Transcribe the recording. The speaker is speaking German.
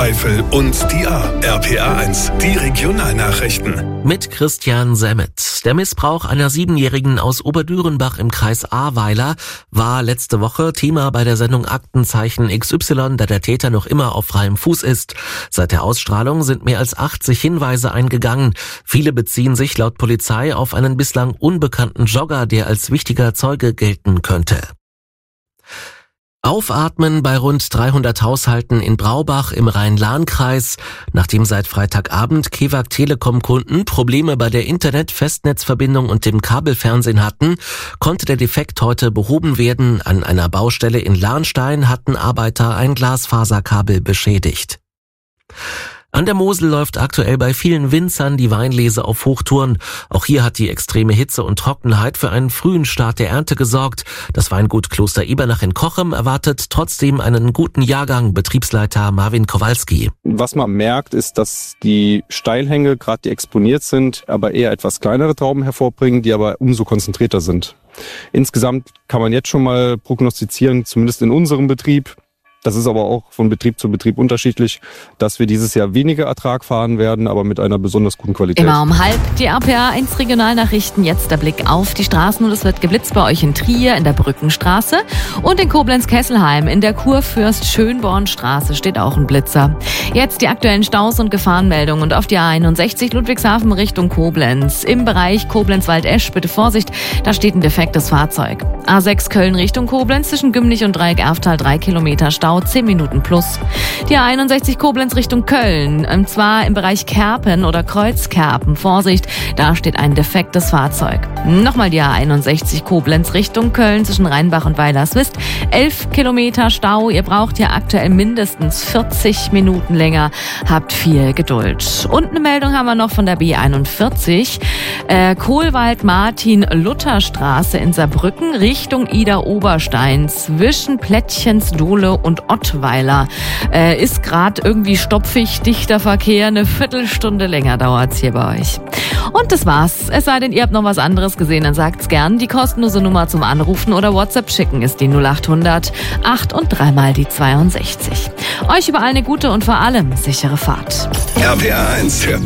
Eifel und die A. RPA1, die Regionalnachrichten. Mit Christian Semmet. Der Missbrauch einer 7-Jährigen aus Oberdürenbach im Kreis Ahrweiler war letzte Woche Thema bei der Sendung Aktenzeichen XY, da der Täter noch immer auf freiem Fuß ist. Seit der Ausstrahlung sind mehr als 80 Hinweise eingegangen. Viele beziehen sich laut Polizei auf einen bislang unbekannten Jogger, der als wichtiger Zeuge gelten könnte. Aufatmen bei rund 300 Haushalten in Braubach im Rhein-Lahn-Kreis. Nachdem seit Freitagabend Kewag Telekom-Kunden Probleme bei der Internet-Festnetzverbindung und dem Kabelfernsehen hatten, konnte der Defekt heute behoben werden. An einer Baustelle in Lahnstein hatten Arbeiter ein Glasfaserkabel beschädigt. An der Mosel läuft aktuell bei vielen Winzern die Weinlese auf Hochtouren. Auch hier hat die extreme Hitze und Trockenheit für einen frühen Start der Ernte gesorgt. Das Weingut Kloster Ibernach in Cochem erwartet trotzdem einen guten Jahrgang, Betriebsleiter Marvin Kowalski. Was man merkt, ist, dass die Steilhänge, gerade die exponiert sind, aber eher etwas kleinere Trauben hervorbringen, die aber umso konzentrierter sind. Insgesamt kann man jetzt schon mal prognostizieren, zumindest in unserem Betrieb, das ist aber auch von Betrieb zu Betrieb unterschiedlich, dass wir dieses Jahr weniger Ertrag fahren werden, aber mit einer besonders guten Qualität. Immer um 12:30 die RPA1 Regionalnachrichten. Jetzt der Blick auf die Straßen und es wird geblitzt bei euch in Trier in der Brückenstraße und in Koblenz-Kesselheim in der Kurfürst-Schönborn-Straße steht auch ein Blitzer. Jetzt die aktuellen Staus und Gefahrenmeldungen und auf die A61 Ludwigshafen Richtung Koblenz. Im Bereich Koblenz-Waldesch bitte Vorsicht, da steht ein defektes Fahrzeug. A6 Köln Richtung Koblenz zwischen Gümlich und Dreieck-Erftal 3 Kilometer Stau. 10 Minuten plus. Die A61 Koblenz Richtung Köln, und zwar im Bereich Kerpen oder Kreuzkerpen. Vorsicht, da steht ein defektes Fahrzeug. Nochmal die A61 Koblenz Richtung Köln zwischen Rheinbach und Weilerswist. 11 Kilometer Stau. Ihr braucht hier aktuell mindestens 40 Minuten länger. Habt viel Geduld. Und eine Meldung haben wir noch von der B41. Kohlwald-Martin-Luther-Straße in Saarbrücken Richtung Ida-Oberstein zwischen Plättchensdohle und Ottweiler. Ist gerade irgendwie stopfig, dichter Verkehr. Eine Viertelstunde länger dauert's hier bei euch. Und das war's. Es sei denn, ihr habt noch was anderes gesehen, dann sagt's gern. Die kostenlose Nummer zum Anrufen oder WhatsApp schicken ist die 0800 8 und 3 mal die 62. Euch überall eine gute und vor allem sichere Fahrt. RPA1 für